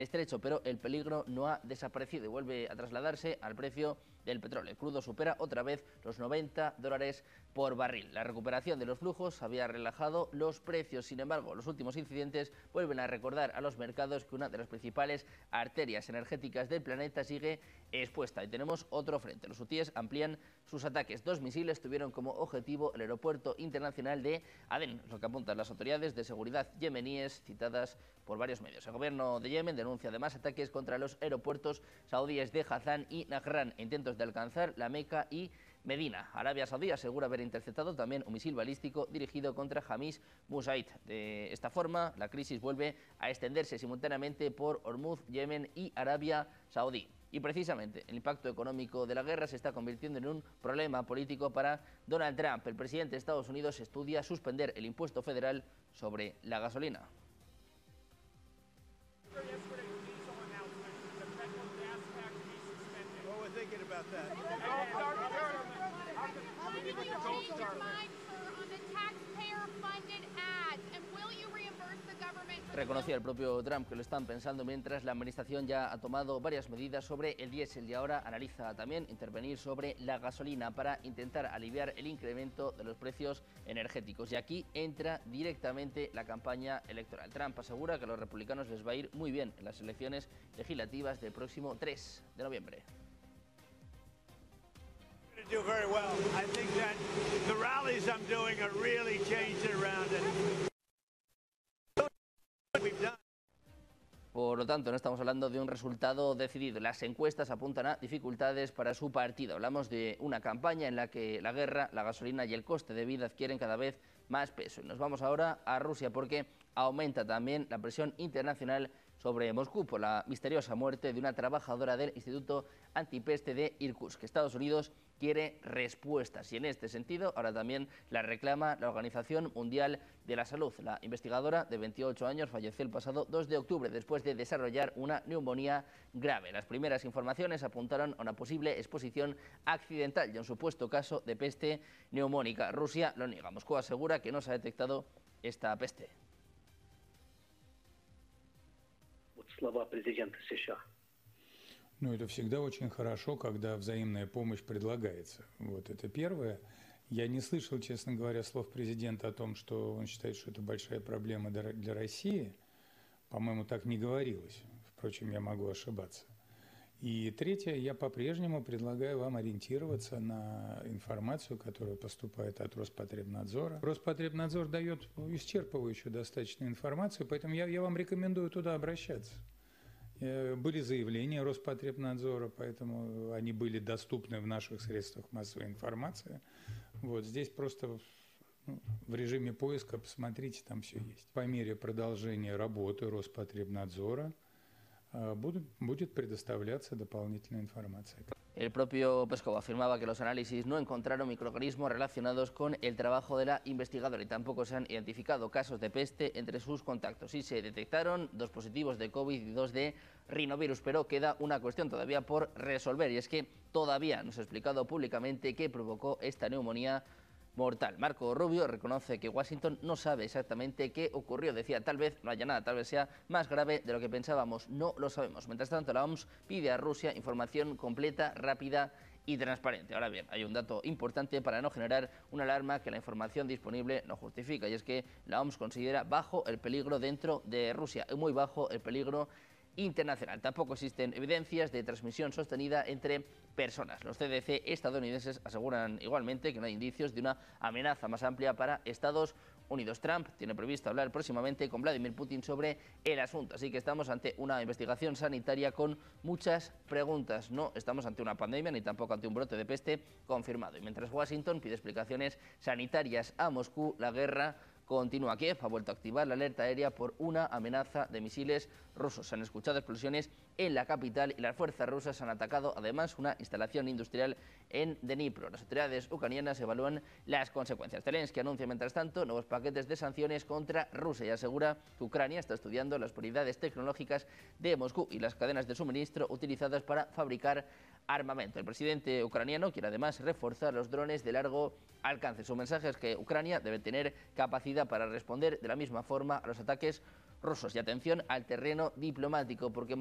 estrecho, pero el peligro no ha desaparecido y vuelve a trasladarse al precio del petróleo. El crudo supera otra vez los $90 por barril. La recuperación de los flujos había relajado los precios. Sin embargo, los últimos incidentes vuelven a recordar a los mercados que una de las principales arterias energéticas del planeta sigue expuesta. Y tenemos otro frente. Los hutíes amplían sus ataques. 2 misiles tuvieron como objetivo el aeropuerto internacional de Adén, lo que apuntan las autoridades de seguridad yemeníes citadas por varios medios. El gobierno de Yemen denuncia además ataques contra los aeropuertos saudíes de Hazán y Najran e intentos de alcanzar la Meca y Medina. Arabia Saudí asegura haber interceptado también un misil balístico dirigido contra Hamis Musaid. De esta forma, la crisis vuelve a extenderse simultáneamente por Hormuz, Yemen y Arabia Saudí. Y precisamente el impacto económico de la guerra se está convirtiendo en un problema político para Donald Trump. El presidente de Estados Unidos estudia suspender el impuesto federal sobre la gasolina. Reconocía el propio Trump que lo están pensando, mientras la administración ya ha tomado varias medidas sobre el diésel y ahora analiza también intervenir sobre la gasolina para intentar aliviar el incremento de los precios energéticos. Y aquí entra directamente la campaña electoral. Trump asegura que a los republicanos les va a ir muy bien en las elecciones legislativas del próximo 3 de noviembre. Do very well. I think that the rallies I'm doing are really changing around it. Por lo tanto, no estamos hablando de un resultado decidido. Las encuestas apuntan a dificultades para su partido. Hablamos de una campaña en la que la guerra, la gasolina y el coste de vida adquieren cada vez más peso. Y nos vamos ahora a Rusia porque aumenta también la presión internacional sobre Moscú por la misteriosa muerte de una trabajadora del Instituto Antipeste de Irkutsk. Estados Unidos quiere respuestas y en este sentido ahora también la reclama la Organización Mundial de la Salud. La investigadora de 28 años falleció el pasado 2 de octubre después de desarrollar una neumonía grave. Las primeras informaciones apuntaron a una posible exposición accidental y a un supuesto caso de peste neumónica. Rusia lo niega. Moscú asegura que no se ha detectado esta peste. Слова президента США. Ну, это всегда очень хорошо, когда взаимная помощь предлагается. Вот это первое. Я не слышал, честно говоря, слов президента о том, что он считает, что это большая проблема для России. По-моему, так не говорилось. Впрочем, я могу ошибаться. И третье, я по-прежнему предлагаю вам ориентироваться на информацию, которая поступает от Роспотребнадзора. Роспотребнадзор дает исчерпывающую достаточно информацию, поэтому я вам рекомендую туда обращаться. Были заявления Роспотребнадзора, поэтому они были доступны в наших средствах массовой информации. Вот здесь просто в режиме поиска посмотрите, там все есть. По мере продолжения работы Роспотребнадзора будет предоставляться дополнительная информация. El propio Peskov afirmaba que los análisis no encontraron microorganismos relacionados con el trabajo de la investigadora y tampoco se han identificado casos de peste entre sus contactos. Sí se detectaron 2 positivos de COVID y 2 de rinovirus, pero queda una cuestión todavía por resolver y es que todavía no se ha explicado públicamente qué provocó esta neumonía mortal. Marco Rubio reconoce que Washington no sabe exactamente qué ocurrió. Decía, tal vez no haya nada, tal vez sea más grave de lo que pensábamos. No lo sabemos. Mientras tanto, la OMS pide a Rusia información completa, rápida y transparente. Ahora bien, hay un dato importante para no generar una alarma que la información disponible no justifica, y es que la OMS considera bajo el peligro dentro de Rusia y muy bajo el peligro internacional. Tampoco existen evidencias de transmisión sostenida entre personas. Los CDC estadounidenses aseguran igualmente que no hay indicios de una amenaza más amplia para Estados Unidos. Trump tiene previsto hablar próximamente con Vladimir Putin sobre el asunto, así que estamos ante una investigación sanitaria con muchas preguntas. No estamos ante una pandemia ni tampoco ante un brote de peste confirmado. Y mientras Washington pide explicaciones sanitarias a Moscú, la guerra continúa. Kiev ha vuelto a activar la alerta aérea por una amenaza de misiles rusos. Se han escuchado explosiones en la capital y las fuerzas rusas han atacado además una instalación industrial en Dnipro. Las autoridades ucranianas evalúan las consecuencias. Zelensky anuncia mientras tanto nuevos paquetes de sanciones contra Rusia y asegura que Ucrania está estudiando las prioridades tecnológicas de Moscú y las cadenas de suministro utilizadas para fabricar armamento. El presidente ucraniano quiere además reforzar los drones de largo alcance. Su mensaje es que Ucrania debe tener capacidad para responder de la misma forma a los ataques rusos. Y atención al terreno diplomático, porque